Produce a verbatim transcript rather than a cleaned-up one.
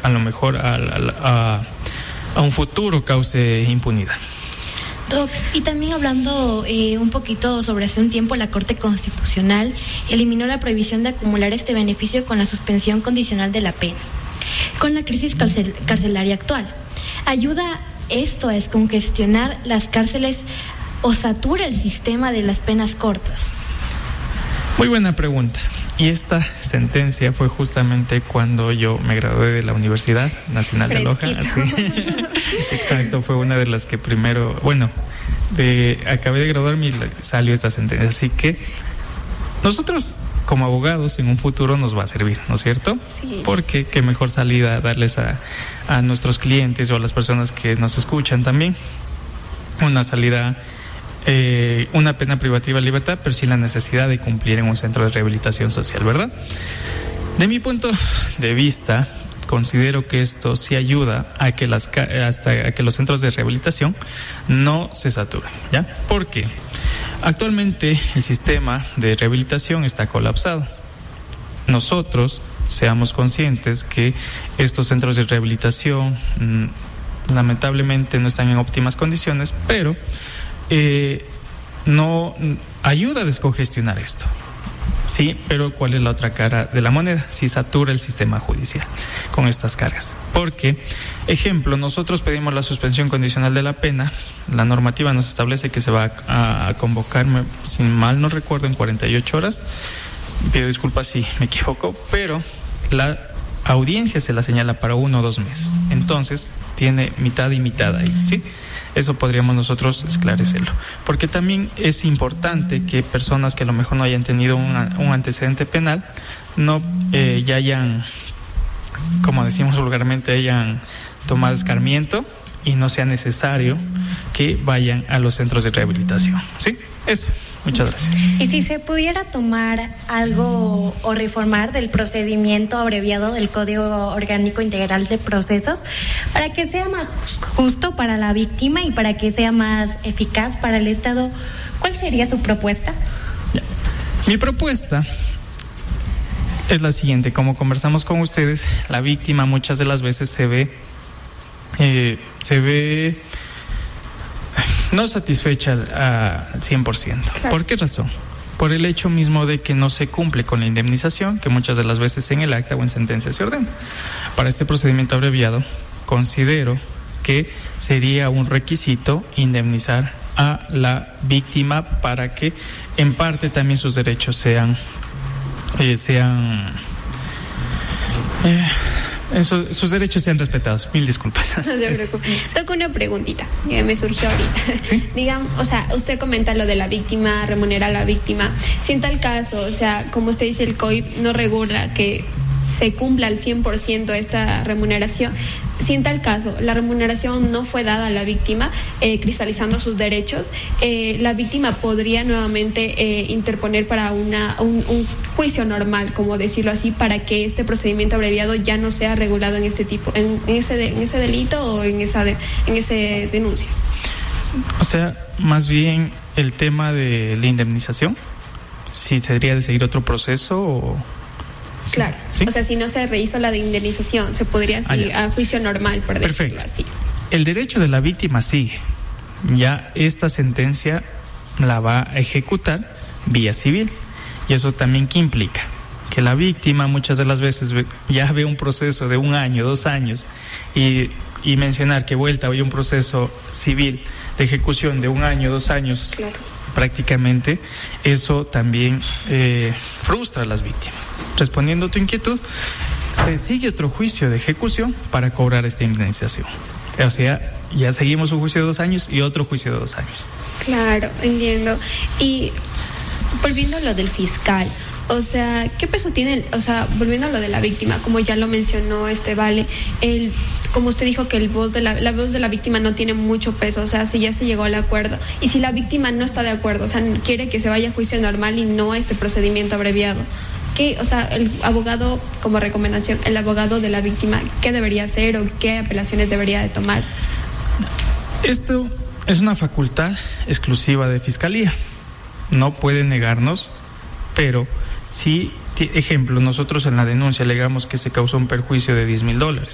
a lo mejor a, a, a un futuro cause impunidad. Doc, y también hablando eh, un poquito sobre hace un tiempo, la Corte Constitucional eliminó la prohibición de acumular este beneficio con la suspensión condicional de la pena. Con la crisis carcel- carcelaria actual, ¿ayuda esto a descongestionar las cárceles o satura el sistema de las penas cortas? Muy buena pregunta. Y esta sentencia fue justamente cuando yo me gradué de la Universidad Nacional de Loja. Así. Exacto, fue una de las que primero, bueno, de, acabé de graduarme y salió esta sentencia. Así que nosotros como abogados en un futuro nos va a servir, ¿no es cierto? Sí. Porque qué mejor salida darles a, a nuestros clientes o a las personas que nos escuchan también una salida. Eh, una pena privativa de libertad, pero sin la necesidad de cumplir en un centro de rehabilitación social, ¿verdad? De mi punto de vista, considero que esto sí ayuda a que las hasta a que los centros de rehabilitación no se saturen, ¿ya? ¿Por qué? Actualmente el sistema de rehabilitación está colapsado. Nosotros seamos conscientes que estos centros de rehabilitación mmm, lamentablemente no están en óptimas condiciones, pero Eh, no ayuda a descongestionar esto. Sí, pero ¿cuál es la otra cara de la moneda? Si satura el sistema judicial con estas cargas. Porque, ejemplo, nosotros pedimos la suspensión condicional de la pena. La normativa nos establece que se va a, a convocar, si mal no recuerdo, en cuarenta y ocho horas. Pido disculpas si me equivoco, pero la audiencia se la señala para uno o dos meses. Entonces, tiene mitad y mitad ahí, ¿sí? Eso podríamos nosotros esclarecerlo. Porque también es importante que personas que a lo mejor no hayan tenido un, un antecedente penal, no eh, ya hayan, como decimos vulgarmente, hayan tomado escarmiento y no sea necesario que vayan a los centros de rehabilitación. ¿Sí? Eso. Muchas gracias. Y si se pudiera tomar algo o reformar del procedimiento abreviado del Código Orgánico Integral de Procesos para que sea más justo para la víctima y para que sea más eficaz para el Estado, ¿cuál sería su propuesta? Ya. Mi propuesta es la siguiente. Como conversamos con ustedes, la víctima muchas de las veces se ve eh, se ve no satisfecha al cien por ciento. Claro. ¿Por qué razón? Por el hecho mismo de que no se cumple con la indemnización, que muchas de las veces en el acta o en sentencia se ordena. Para este procedimiento abreviado, considero que sería un requisito indemnizar a la víctima para que en parte también sus derechos sean eh, sean eh, Eso, sus derechos sean respetados. Mil disculpas. No se preocupe. Toco una preguntita que me surgió ahorita. ¿Sí? Digamos, o sea, usted comenta lo de la víctima, remunera a la víctima. Si en tal caso, o sea, como usted dice, el C O I P no regula que se cumpla al cien por ciento esta remuneración. Si en tal caso la remuneración no fue dada a la víctima, eh, cristalizando sus derechos, eh, la víctima podría nuevamente eh, interponer para una un, un juicio normal, como decirlo así, para que este procedimiento abreviado ya no sea regulado en este tipo, en, en ese de, en ese delito o en esa de, en ese denuncia. O sea, más bien el tema de la indemnización, si se debería de seguir otro proceso o... Sí. Claro, ¿sí? O sea, si no se rehizo la de indemnización, se podría seguir ah, a juicio normal, por decirlo Perfecto. así. El derecho de la víctima sigue. Ya esta sentencia la va a ejecutar vía civil. Y eso también, ¿qué implica? Que la víctima muchas de las veces ve, ya ve un proceso de un año, dos años, y, y mencionar que vuelta hay un proceso civil de ejecución de un año, dos años, claro. Prácticamente, eso también eh, frustra a las víctimas. Respondiendo a tu inquietud, se sigue otro juicio de ejecución para cobrar esta indemnización. O sea, ya seguimos un juicio de dos años y otro juicio de dos años. Claro, entiendo. Y volviendo a lo del fiscal, o sea, ¿qué peso tiene, el, o sea, volviendo a lo de la víctima, como ya lo mencionó este Vale, el, como usted dijo que el voz de la, la voz de la víctima no tiene mucho peso, o sea, si ya se llegó al acuerdo, y si la víctima no está de acuerdo, o sea, quiere que se vaya a juicio normal y no a este procedimiento abreviado, ¿qué, o sea, el abogado, como recomendación, el abogado de la víctima, qué debería hacer o qué apelaciones debería de tomar? Esto es una facultad exclusiva de Fiscalía. No puede negarnos, pero si, ejemplo, nosotros en la denuncia alegamos que se causó un perjuicio de diez mil dólares.